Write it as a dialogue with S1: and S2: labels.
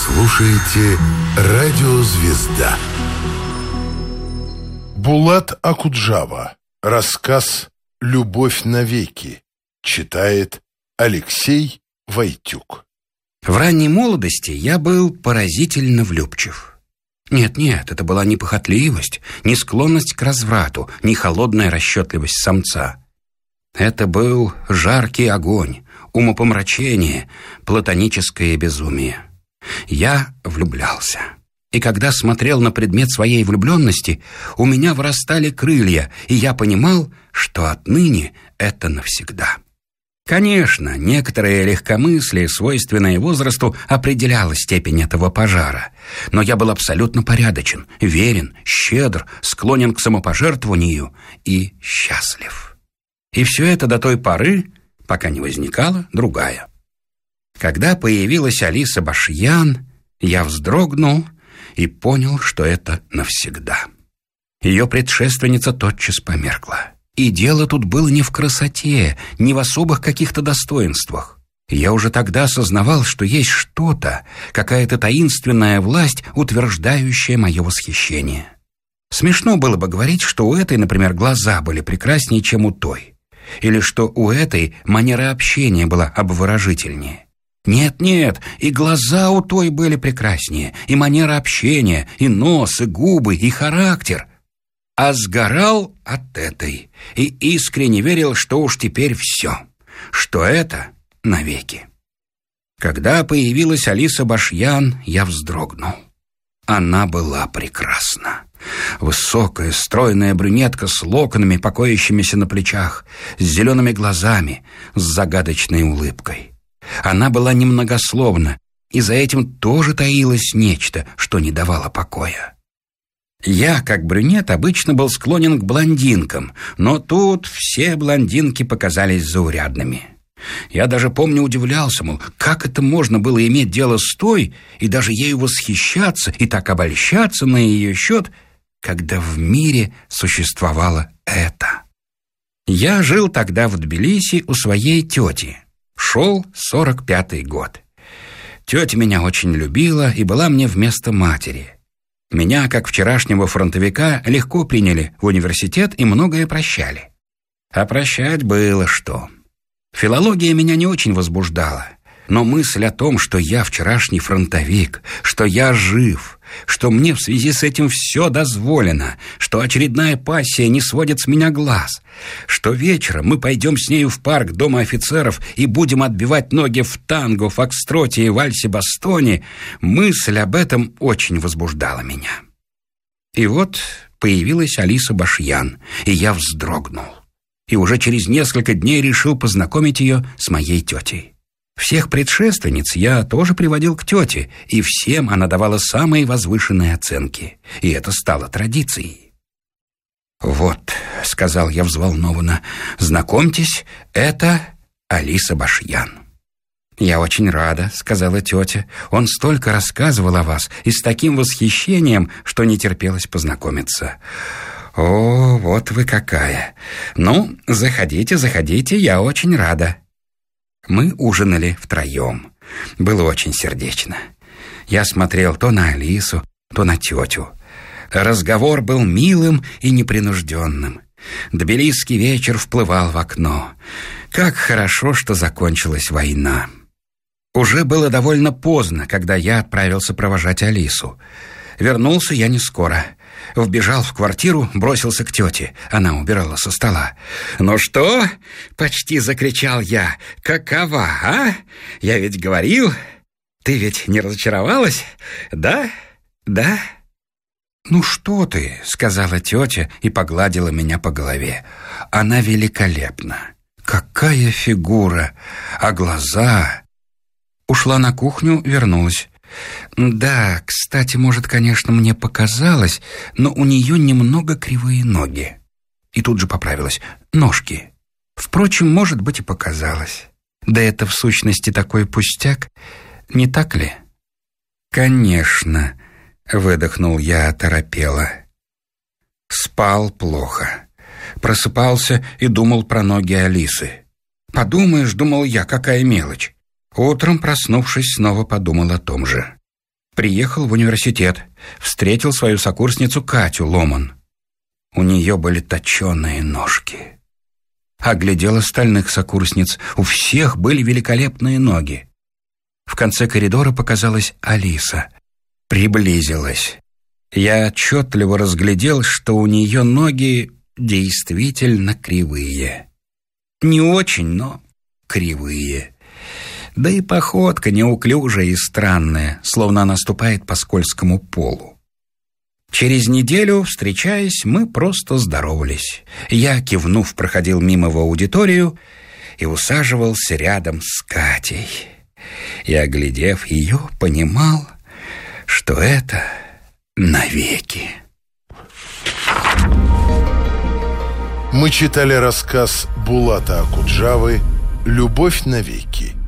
S1: Слушаете «Радио Звезда». Булат Акуджава. Рассказ «Любовь навеки». Читает Алексей Войтюк.
S2: В ранней молодости я был поразительно влюбчив. Нет, это была не похотливость, не склонность к разврату, не холодная расчетливость самца. Это был жаркий огонь, умопомрачение, платоническое безумие. Я влюблялся. И когда смотрел на предмет своей влюбленности, у меня вырастали крылья, и я понимал, что отныне это навсегда. Конечно, некоторое легкомыслие, свойственное возрасту, определяло степень этого пожара. Но я был абсолютно порядочен, верен, щедр, склонен к самопожертвованию и счастлив. И все это до той поры, пока не возникала другая. Когда появилась Алиса Башьян, я вздрогнул и понял, что это навсегда. Ее предшественница тотчас померкла. И дело тут было не в красоте, не в особых каких-то достоинствах. Я уже тогда осознавал, что есть что-то, какая-то таинственная власть, утверждающая мое восхищение. Смешно было бы говорить, что у этой, например, глаза были прекраснее, чем у той. Или что у этой манера общения была обворожительнее. Нет, и глаза у той были прекраснее, и манера общения, и нос, и губы, и характер. А сгорал от этой и искренне верил, что уж теперь все, что это навеки. Когда появилась Алиса Башьян, я вздрогнул. Она была прекрасна. Высокая, стройная брюнетка с локонами, покоящимися на плечах, с зелеными глазами, с загадочной улыбкой. Она была немногословна, и за этим тоже таилось нечто, что не давало покоя. Я, как брюнет, обычно был склонен к блондинкам, но тут все блондинки показались заурядными. Я даже, помню, удивлялся, мол, как это можно было иметь дело с той и даже ею восхищаться и так обольщаться на ее счет, когда в мире существовало это. Я жил тогда в Тбилиси у своей тети. Шел 45-й год. Тетя меня очень любила и была мне вместо матери. Меня, как вчерашнего фронтовика, легко приняли в университет и многое прощали. А прощать было что. Филология меня не очень возбуждала, но мысль о том, что я вчерашний фронтовик, что я жив, что мне в связи с этим все дозволено, что очередная пассия не сводит с меня глаз, что вечером мы пойдем с нею в парк Дома офицеров и будем отбивать ноги в танго, фокстроте и вальсе-бастоне, мысль об этом очень возбуждала меня. И вот появилась Алиса Башьян, и я вздрогнул. И уже через несколько дней решил познакомить ее с моей тетей. Всех предшественниц я тоже приводил к тете, и всем она давала самые возвышенные оценки. И это стало традицией. «Вот», — сказал я взволнованно, — «знакомьтесь, это Алиса Башьян». «Я очень рада», — сказала тетя. «Он столько рассказывал о вас и с таким восхищением, что не терпелось познакомиться». «О, вот вы какая! Ну, заходите, я очень рада». Мы ужинали втроем. Было очень сердечно. Я смотрел то на Алису, то на тетю. Разговор был милым и непринужденным. Тбилисский вечер вплывал в окно. Как хорошо, что закончилась война. Уже было довольно поздно, когда я отправился провожать Алису. Вернулся я не скоро. Вбежал в квартиру, бросился к тете. Она убирала со стола. «Ну что?» — почти закричал я. «Какова, а? Я ведь говорил. Ты ведь не разочаровалась? Да? Да?» «Ну что ты?» — сказала тетя и погладила меня по голове. «Она великолепна. Какая фигура! А глаза!» Ушла на кухню, вернулась. «Да, кстати, может, конечно, мне показалось, но у нее немного кривые ноги». И тут же поправилась. «Ножки. Впрочем, может быть, и показалось. Да это в сущности такой пустяк, не так ли?» «Конечно», — выдохнул я оторопело. Спал плохо. Просыпался и думал про ноги Алисы. «Подумаешь, — думал я, — какая мелочь». Утром, проснувшись, снова подумал о том же. Приехал в университет, встретил свою сокурсницу Катю Ломан. У нее были точеные ножки. Оглядел остальных сокурсниц. У всех были великолепные ноги. В конце коридора показалась Алиса. Приблизилась. Я отчетливо разглядел, что у нее ноги действительно кривые. Не очень, но кривые. Да и походка неуклюжая и странная, словно она ступает по скользкому полу. Через неделю, встречаясь, мы просто здоровались. Я, кивнув, проходил мимо в аудиторию и усаживался рядом с Катей. И, оглядев ее, понимал, что это навеки.
S1: Мы читали рассказ Булата Акуджавы «Любовь навеки».